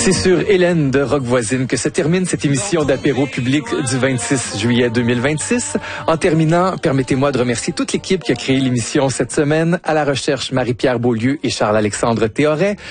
C'est sur Hélène de Rock Voisine que se termine cette émission d'apéro public du 26 juillet 2026. En terminant, permettez-moi de remercier toute l'équipe qui a créé l'émission cette semaine. À la recherche, Marie-Pierre Beaulieu et Charles-Alexandre Théoret.